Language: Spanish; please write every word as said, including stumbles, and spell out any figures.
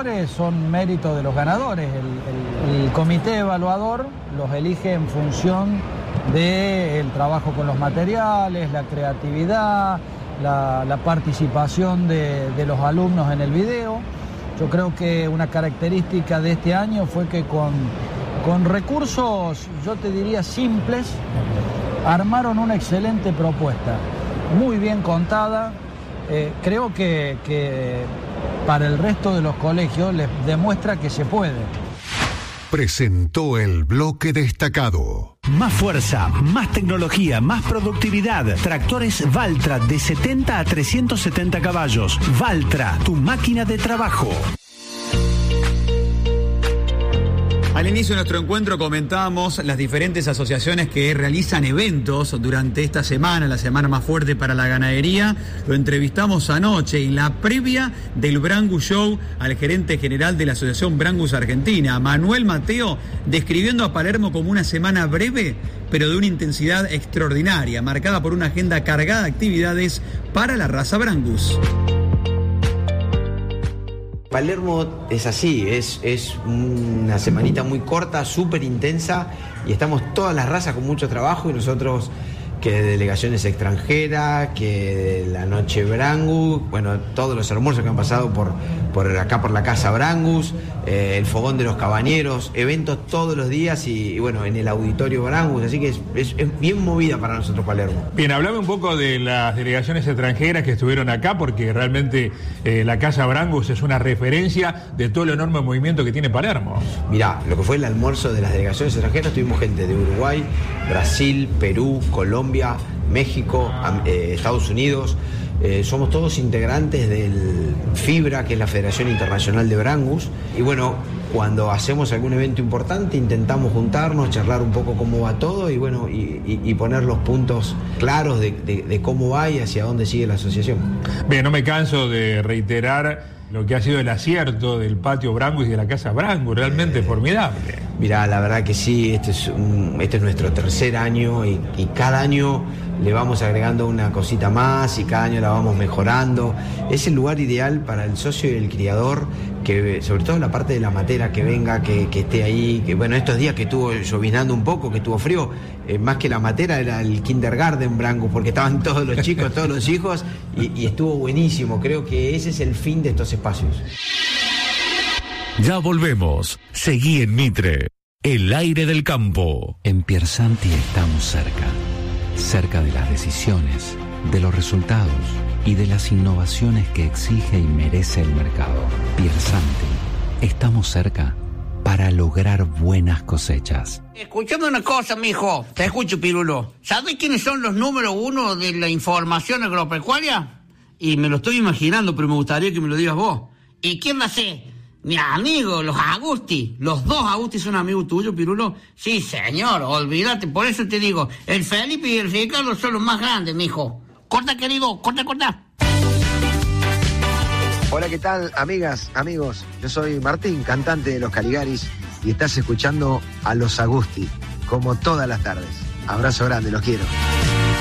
ganadores son mérito de los ganadores. El, el, el comité evaluador los elige en función del trabajo con los materiales, la creatividad, la, la participación de, de los alumnos en el video. Yo creo que una característica de este año fue que con, con recursos, yo te diría simples, armaron una excelente propuesta, muy bien contada. Eh, creo que, que para el resto de los colegios les demuestra que se puede. Presentó el bloque destacado. Más fuerza, más tecnología, más productividad. Tractores Valtra de setenta a trescientos setenta caballos. Valtra, tu máquina de trabajo. Al inicio de nuestro encuentro comentábamos las diferentes asociaciones que realizan eventos durante esta semana, la semana más fuerte para la ganadería. Lo entrevistamos anoche en la previa del Brangus Show al gerente general de la Asociación Brangus Argentina, Manuel Mateo, describiendo a Palermo como una semana breve, pero de una intensidad extraordinaria, marcada por una agenda cargada de actividades para la raza Brangus. Palermo es así, es, es una semanita muy corta, súper intensa, y estamos todas las razas con mucho trabajo, y nosotros que de delegaciones extranjeras, que de la noche Brangus, bueno, todos los almuerzos que han pasado por, por acá por la casa Brangus, eh, el fogón de los cabañeros, eventos todos los días y, y bueno, en el auditorio Brangus, así que es, es, es bien movida para nosotros Palermo. Bien, hablame un poco de las delegaciones extranjeras que estuvieron acá, porque realmente eh, la casa Brangus es una referencia de todo el enorme movimiento que tiene Palermo. Mirá, lo que fue el almuerzo de las delegaciones extranjeras, tuvimos gente de Uruguay, Brasil, Perú, Colombia, México, eh, Estados Unidos. Eh, somos todos integrantes del FIBRA, que es la Federación Internacional de Brangus, y bueno, cuando hacemos algún evento importante intentamos juntarnos, charlar un poco cómo va todo y bueno, y, y, y poner los puntos claros de, de, de cómo va y hacia dónde sigue la asociación. Bien, no me canso de reiterar lo que ha sido el acierto del patio Brangus y de la casa Brangus, realmente eh, formidable. Mirá, la verdad que sí, este es, un, este es nuestro tercer año y, y cada año le vamos agregando una cosita más y cada año la vamos mejorando. Es el lugar ideal para el socio y el criador, que sobre todo la parte de la matera, que venga, que, que esté ahí, que bueno, estos días que estuvo lloviznando un poco, que estuvo frío, eh, más que la matera era el kindergarten Brangus, porque estaban todos los chicos, todos los hijos, y, y estuvo buenísimo. Creo que ese es el fin de estos espacios. Ya volvemos. Seguí en Mitre, el aire del campo. En Piersanti estamos cerca, cerca de las decisiones, de los resultados y de las innovaciones que exige y merece el mercado. Piersanti, estamos cerca para lograr buenas cosechas. Escuchame una cosa, mijo. Te escucho, Pirulo. ¿Sabes quiénes son los número uno de la información agropecuaria? Y me lo estoy imaginando, pero me gustaría que me lo digas vos. ¿Y quién va a ser? Mi amigo, los Agusti. ¿Los dos Agusti son amigos tuyos, Pirulo? Sí, señor, olvídate. Por eso te digo, el Felipe y el Ricardo son los más grandes, mijo. Corta, querido, corta, corta. Hola, ¿qué tal, amigas, amigos? Yo soy Martín, cantante de Los Caligaris, y estás escuchando a los Agusti, como todas las tardes. Abrazo grande, los quiero.